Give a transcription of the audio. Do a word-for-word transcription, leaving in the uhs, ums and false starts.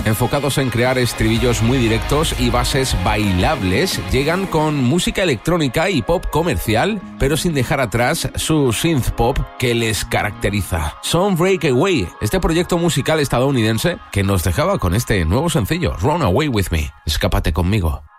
Enfocados en crear estribillos muy directos y bases bailables, llegan con música electrónica y pop comercial, pero sin dejar atrás su synth pop que les caracteriza. Son Breakaway, este proyecto musical estadounidense que nos dejaba con este nuevo sencillo, Run Away With Me. Escápate conmigo.